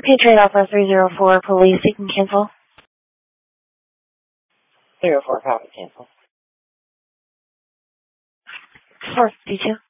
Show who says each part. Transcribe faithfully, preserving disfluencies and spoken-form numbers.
Speaker 1: Patriot Alpha three zero four, police, you can cancel.
Speaker 2: three oh four, copy, cancel.
Speaker 1: four fifty-two.